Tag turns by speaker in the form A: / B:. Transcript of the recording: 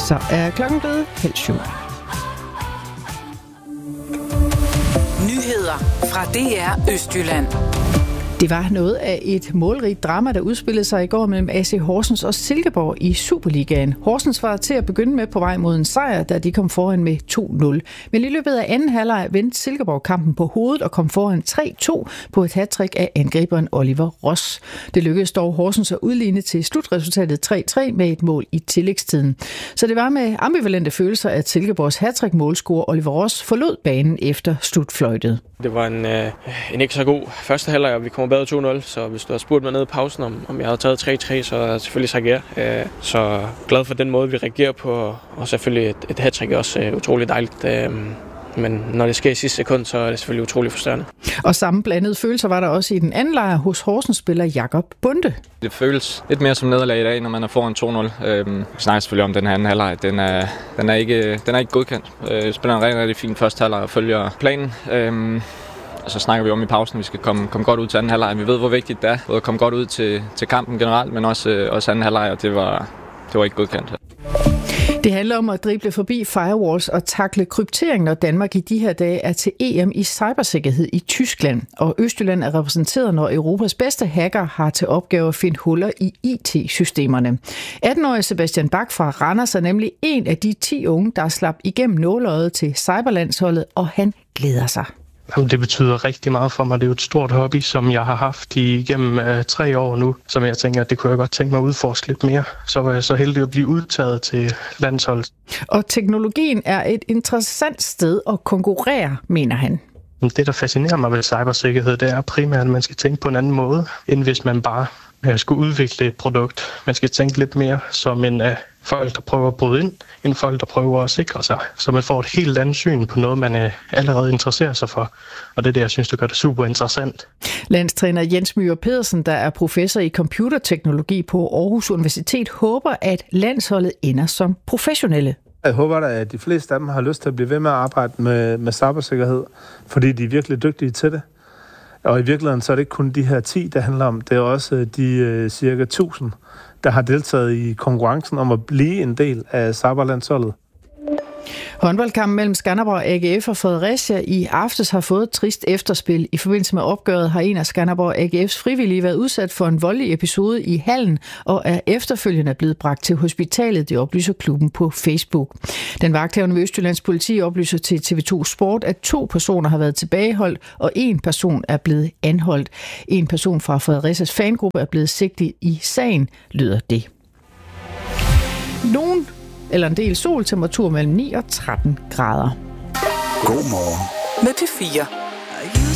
A: Så er klokken blevet 6:30.
B: Nyheder fra DR Østjylland.
A: Det var noget af et målrigt drama, der udspillede sig i går mellem AC Horsens og Silkeborg i Superligaen. Horsens var til at begynde med på vej mod en sejr, da de kom foran med 2-0. Men i løbet af anden halvleg vendte Silkeborg kampen på hovedet og kom foran 3-2 på et hattrick af angriberen Oliver Ross. Det lykkedes dog Horsens at udligne til slutresultatet 3-3 med et mål i tillægstiden. Så det var med ambivalente følelser, at Silkeborgs hattrick-målscorer Oliver Ross forlod banen efter slutfløjtet.
C: Det var en ikke så god første halvleg, og vi kommer bedre 2-0, så hvis du havde spurgt mig ned i pausen, om jeg havde taget 3-3, så havde jeg selvfølgelig sagt ja. Så glad for den måde, vi reagerer på, og selvfølgelig et hattrick er også utroligt dejligt. Men når det sker i sidste sekund, så er det selvfølgelig utroligt frustrerende.
A: Og samme blandede følelser var der også i den anden lejr hos Horsens spiller Jakob Bunde.
D: Det føles lidt mere som nederlag i dag, når man er foran 2-0. Vi snakker selvfølgelig om den her anden halvleg. Den er ikke godkendt. Spiller en rigtig fin første halvleg og følger planen. Og så snakker vi om i pausen, at vi skal komme godt ud til anden halvleg. Vi ved, hvor vigtigt det er både at komme godt ud til kampen generelt, men også anden halvleg, og det var ikke godkendt.
A: Det handler om at drible forbi firewalls og takle kryptering, når Danmark i de her dage er til EM i cybersikkerhed i Tyskland. Og Østjylland er repræsenteret, når Europas bedste hacker har til opgave at finde huller i IT-systemerne. 18-årige Sebastian Bach fra Randers er nemlig en af de 10 unge, der slap igennem nåleøjet til cyberlandsholdet, og han glæder sig.
E: Jamen, det betyder rigtig meget for mig. Det er jo et stort hobby, som jeg har haft igennem 3 år nu, som jeg tænker, at det kunne jeg godt tænke mig at udforske lidt mere. Så var jeg så heldig at blive udtaget til landsholdet. Og teknologien er et interessant sted at konkurrere, mener han. Det, der fascinerer mig ved cybersikkerhed, det er primært, at man skal tænke på en anden måde, end hvis man bare skulle udvikle et produkt. Man skal tænke lidt mere som en folk, der prøver at bryde ind, end folk, der prøver at sikre sig. Så man får et helt andet syn på noget, man allerede interesserer sig for. Og det er det, jeg synes, det gør det super interessant.
A: Landstræner Jens Myhre Pedersen, der er professor i computerteknologi på Aarhus Universitet, håber, at landsholdet ender som professionelle.
F: Jeg håber da, at de fleste af dem har lyst til at blive ved med at arbejde med cybersikkerhed, fordi de er virkelig dygtige til det. Og i virkeligheden så er det ikke kun de her 10, der handler om. Det er også de cirka 1000, der har deltaget i konkurrencen om at blive en del af cyberlandsholdet.
A: Håndboldkampen mellem Skanderborg AGF og Fredericia i aftes har fået et trist efterspil. I forbindelse med opgøret har en af Skanderborg AGF's frivillige været udsat for en voldelig episode i hallen og er efterfølgende blevet bragt til hospitalet, det oplyser klubben på Facebook. Den vagthavende ved Østjyllands politi oplyser til TV2 Sport, at 2 personer har været tilbageholdt, og 1 person er blevet anholdt. En person fra Fredericias fangruppe er blevet sigtet i sagen, lyder det. En del sol, temperatur mellem 9 og 13 grader.
B: God morgen med P4.